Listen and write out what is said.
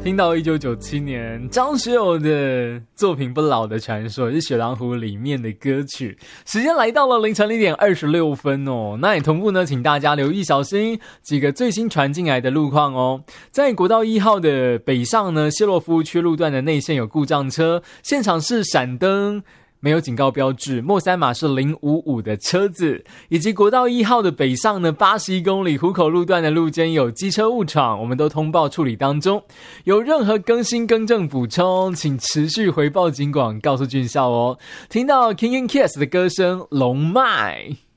听到1997年张学友的作品《不老的传说》，也是《雪狼湖》里面的歌曲。时间来到了凌晨0点26分哦，那也同步呢，请大家留意小心几个最新传进来的路况哦。在国道1号的北上呢，谢洛夫区路段的内线有故障车，现场是闪灯。没有警告标志，末三码是055的车子，以及国道1号的北上呢81公里虎口路段的路肩有机车误闯，我们都通报处理当中。有任何更新更正补充，请持续回报警广告诉军校哦。听到 King and Kiss 的歌声龙脉。